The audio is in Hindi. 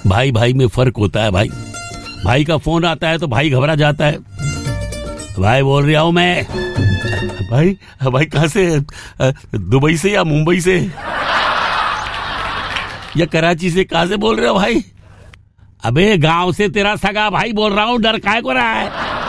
भाई भाई में फर्क होता है भाई। भाई का फोन आता है तो भाई घबरा जाता है। भाई बोल रहा हूं मैं। भाई भाई कहां से? दुबई से या मुंबई से या कराची से? कहां से बोल रहे हो भाई? अबे गांव से तेरा सगा भाई बोल रहा हूं, डर काहे को रहा है?